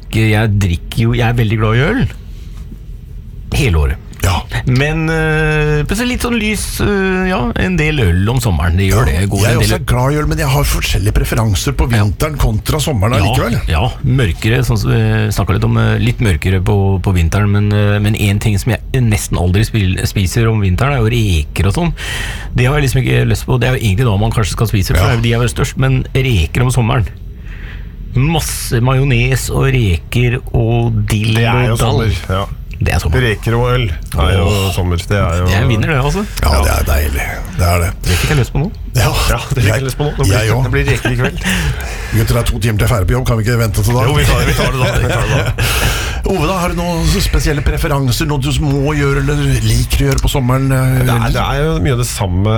Jeg veldig glad I øl hele året. Ja. Men litt sånn lys, en del øl om sommeren, det gjør det. Jeg også glad I øl, men jeg har forskjellige preferanser på vinteren kontra sommeren likevel. Ja, mørkere, sånn som vi snakket litt om, litt mørkere på vinteren, men en ting som jeg nesten aldri spiser om vinteren jo reker og sånn. Det har jeg liksom ikke lyst på. Det jo egentlig da man kanskje skal spise, for de vel størst, men reker om sommeren. Masse majones og reker og dill og dall. Det jo sommer, ja. Det sommer. Reker og øl jo sommer. Det jo... Jeg vinner det, altså. Ja, det deilig. Det det. Det fikk jeg lyst på nå. Ja, det fikk jeg lyst på nå. Det blir reker I kveld. Gutter, 2 timer til ferdig på jobb. Kan vi ikke vente til da? Jo, vi tar det da. Ove, da, har du noen spesielle preferanser, noe du må gjøre eller liker å gjøre på sommeren? Det jo mye av det samme.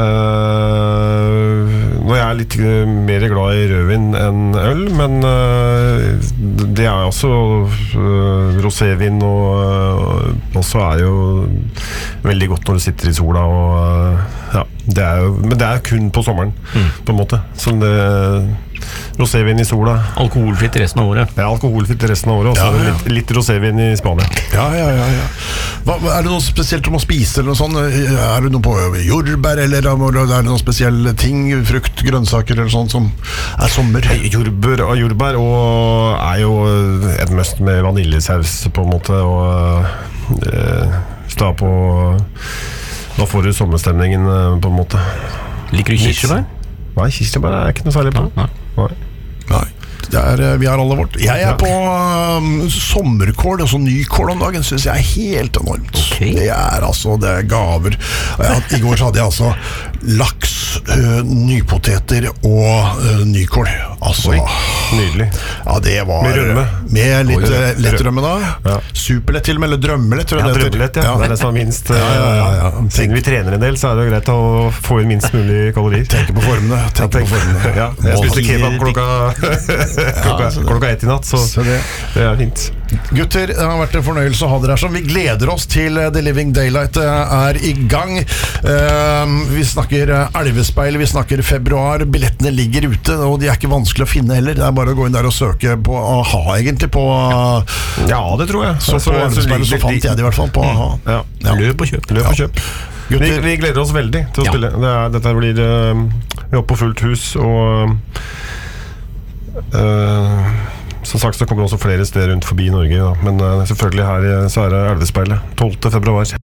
Nå jeg litt mer glad I rødvin enn øl, men det også rosévin og også jo veldig godt når du sitter I sola og ja, men det kun på sommeren på en måte så rosévin I sola alkoholfritt resten av året ja, alkoholfritt resten av året og så litt rosévin I Spania ja det noe spesielt om å spise eller noe sånt? Det noe på jordbær eller det noe spesielle ting frukt, grønnsaker eller sånt som sommer? Jordbær og jo et must med vaniljesaus på en måte og sta på da får du sommerstemningen på en måte liker du kirsebær? Nei, kirsebær ikke noe særlig på Nei vi har alle vårt jeg på sommerkål og nykål om dagen synes jeg helt enormt det altså, det gaver I går så hadde jeg altså laks, nypoteter og nykål altså nydelig ja det var med rømme med litt lettrømme da superlett til og med, eller drømmelett drømmelett, det det som minst siden vi trener en del så det jo greit å få inn minst mulig kalorier tenke på formene jeg spiste kebab klokka 1 I natt så det fint gutter, det har vært en fornøyelse å ha dere her sånn. Vi gleder oss til The Living Daylight I gang vi snakker elvespeil, vi snakker februar billettene ligger ute, og de ikke vanskelig å finne heller, det bare å gå inn der og søke på AHA egentlig på ja, det tror jeg så på elvespeilet så fant jeg det I hvert fall på AHA løp og kjøp vi gleder oss veldig til å spille dette blir vi på fullt hus og som sagt så kommer det også flere steder rundt forbi Norge men selvfølgelig her så det elvespeilet 12. februar